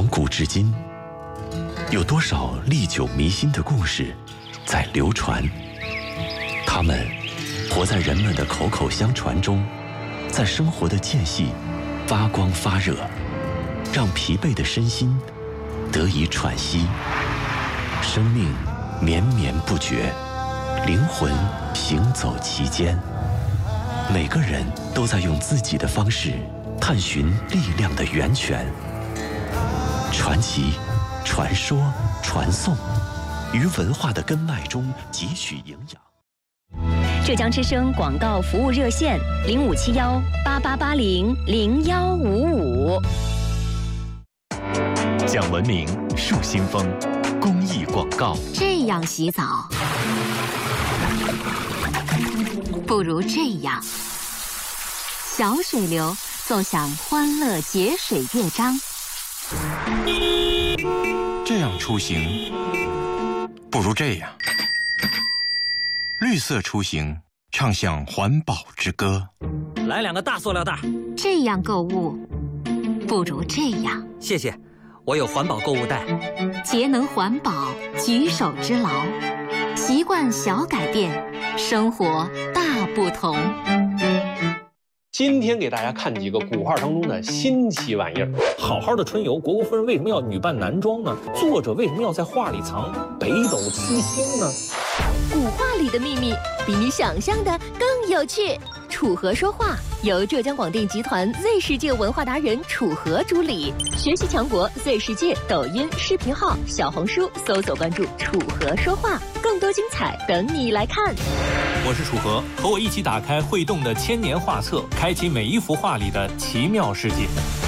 从古至今，有多少历久弥新的故事在流传？它们活在人们的口口相传中，在生活的间隙发光发热，让疲惫的身心得以喘息。生命绵绵不绝，灵魂行走其间。每个人都在用自己的方式探寻力量的源泉。传奇、传说、传颂，于文化的根脉中汲取营养。 浙江之声广告服务热线：057188800155。 讲文明树新风，公益广告。 这样洗澡，不如这样。小水流奏响欢乐节水乐章。 这样出行，不如这样。绿色出行，唱响环保之歌。 来2个大塑料袋。 这样购物，不如这样。 谢谢，我有环保购物袋。 节能环保，举手之劳。习惯小改变，生活大不同。 今天给大家看几个古画当中的新奇玩意儿。 好好的春游，虢国夫人为什么要女扮男装呢？作者为什么要在画里藏北斗七星呢？ 古画里的秘密比你想象的更有趣。楚河说话由浙江广电集团 Z 世界文化达人楚河主理，学习强国 Z 世界抖音视频号、小红书搜索关注楚河说话，更多精彩等你来看。 我是楚河，和我一起打开会动的千年画册，开启每一幅画里的奇妙世界。